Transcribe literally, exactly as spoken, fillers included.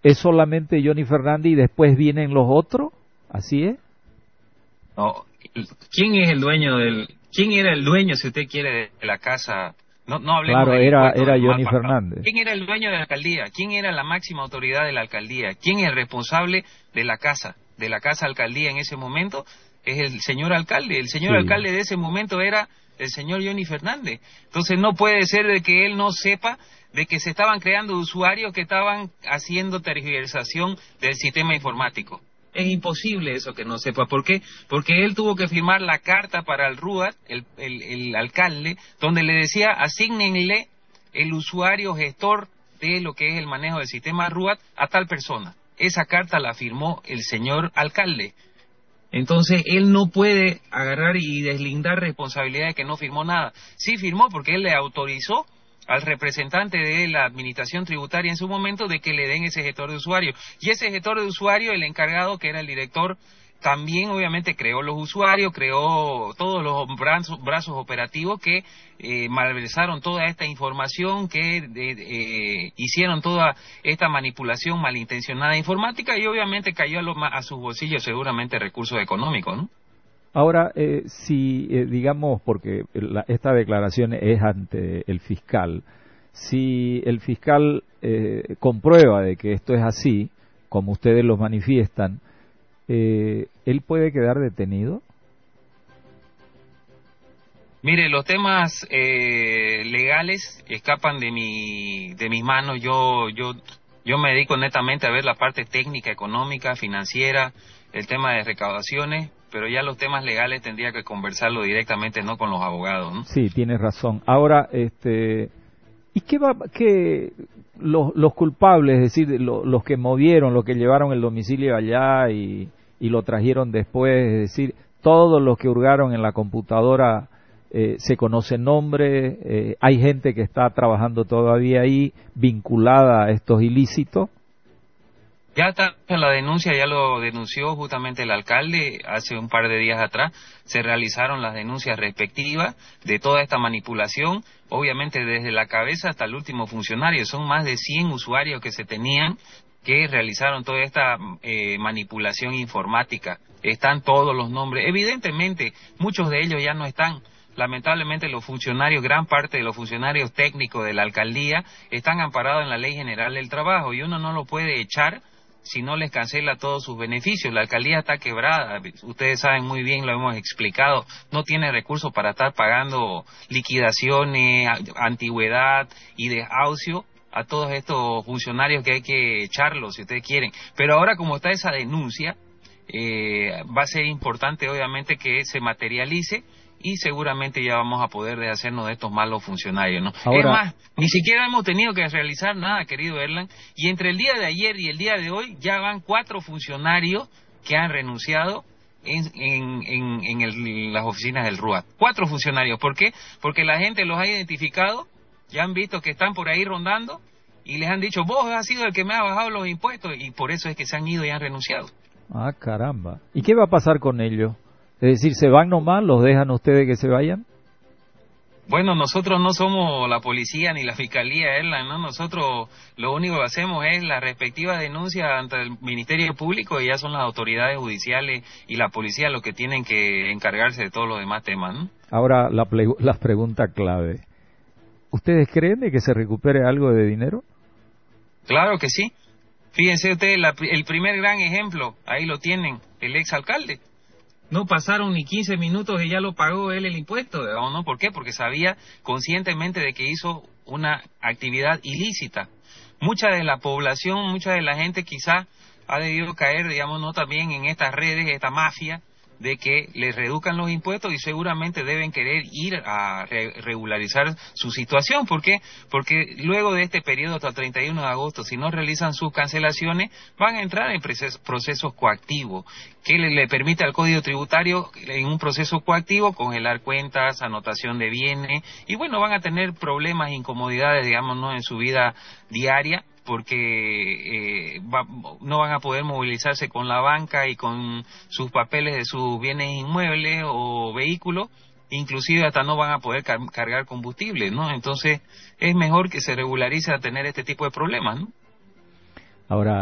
es solamente Johnny Fernández y después vienen los otros, ¿así es? No, ¿quién es el dueño del, quién era el dueño, si usted quiere, de la casa? No, no hablemos Claro, del era, impuesto era del mal Johnny pagado. Fernández. ¿Quién era el dueño de la alcaldía? ¿Quién era la máxima autoridad de la alcaldía? ¿Quién es el responsable de la casa, de la casa alcaldía en ese momento? Es el señor alcalde. El señor Sí. alcalde de ese momento era el señor Johnny Fernández. Entonces no puede ser de que él no sepa de que se estaban creando usuarios que estaban haciendo tergiversación del sistema informático. Es imposible eso que no sepa. ¿Por qué? Porque él tuvo que firmar la carta para el R U A T, el, el, el alcalde, donde le decía, asígnenle el usuario gestor de lo que es el manejo del sistema R U A T a tal persona. Esa carta la firmó el señor alcalde. Entonces, él no puede agarrar y deslindar responsabilidad de que no firmó nada. Sí firmó porque él le autorizó al representante de la administración tributaria en su momento de que le den ese gestor de usuario. Y ese gestor de usuario, el encargado, que era el director, también obviamente creó los usuarios, creó todos los brazos, brazos operativos que eh, malversaron toda esta información, que eh, eh, hicieron toda esta manipulación malintencionada informática y obviamente cayó a, los, a sus bolsillos seguramente recursos económicos, ¿no? Ahora, eh, si, eh, digamos, porque la, esta declaración es ante el fiscal, si el fiscal eh, comprueba de que esto es así, como ustedes lo manifiestan, eh, ¿él puede quedar detenido? Mire, los temas eh, legales escapan de mi de mis manos. Yo yo yo me dedico netamente a ver la parte técnica, económica, financiera, el tema de recaudaciones, pero ya los temas legales tendría que conversarlo directamente, no con los abogados, ¿no? Sí, tienes razón. Ahora, este, ¿y qué va, qué, los, los culpables, es decir, lo, los que movieron, los que llevaron el domicilio allá y, y lo trajeron después, es decir, todos los que hurgaron en la computadora, eh, se conoce nombre, eh, hay gente que está trabajando todavía ahí vinculada a estos ilícitos? Ya está la denuncia, ya lo denunció justamente el alcalde hace un par de días atrás. Se realizaron las denuncias respectivas de toda esta manipulación, obviamente desde la cabeza hasta el último funcionario. Son más de cien usuarios que se tenían que realizaron toda esta eh, manipulación informática. Están todos los nombres. Evidentemente, muchos de ellos ya no están. Lamentablemente los funcionarios, gran parte de los funcionarios técnicos de la alcaldía están amparados en la Ley General del Trabajo y uno no lo puede echar si no les cancela todos sus beneficios. La alcaldía está quebrada, ustedes saben muy bien, lo hemos explicado, no tiene recursos para estar pagando liquidaciones, antigüedad y desahucio a todos estos funcionarios que hay que echarlos si ustedes quieren. Pero ahora como está esa denuncia, eh, va a ser importante obviamente que se materialice y seguramente ya vamos a poder deshacernos de estos malos funcionarios, ¿no? Ahora, es más, ni siquiera hemos tenido que realizar nada, querido Erlan, y entre el día de ayer y el día de hoy ya van cuatro funcionarios que han renunciado en, en, en, en el, las oficinas del R U A T. Cuatro funcionarios, ¿por qué? Porque la gente los ha identificado, ya han visto que están por ahí rondando y les han dicho, vos has sido el que me ha bajado los impuestos, y por eso es que se han ido y han renunciado. Ah, caramba. ¿Y qué va a pasar con ellos? Es decir, ¿se van nomás? ¿Los dejan ustedes que se vayan? Bueno, nosotros no somos la policía ni la fiscalía, Erlan, ¿no? Nosotros lo único que hacemos es la respectiva denuncia ante el Ministerio Público y ya son las autoridades judiciales y la policía los que tienen que encargarse de todos los demás temas, ¿no? Ahora, la, la pregunta clave. ¿Ustedes creen de que se recupere algo de dinero? Claro que sí. Fíjense ustedes, la, el primer gran ejemplo, ahí lo tienen, el exalcalde. No pasaron ni quince minutos y ya lo pagó él el impuesto, ¿o no? ¿Por qué? Porque sabía conscientemente de que hizo una actividad ilícita. Mucha de la población, mucha de la gente quizá ha debido caer, digamos, no también en estas redes, esta mafia, de que les reduzcan los impuestos y seguramente deben querer ir a re regularizar su situación. ¿Por qué? Porque luego de este periodo hasta el treinta y uno de agosto, si no realizan sus cancelaciones, van a entrar en procesos, procesos coactivos, que le, le permite al Código Tributario, en un proceso coactivo, congelar cuentas, anotación de bienes, y bueno, van a tener problemas, incomodidades, digamos, ¿no?, en su vida diaria, porque eh, va, no van a poder movilizarse con la banca y con sus papeles de sus bienes inmuebles o vehículos, inclusive hasta no van a poder car cargar combustible, ¿no? Entonces es mejor que se regularice a tener este tipo de problemas, ¿no? Ahora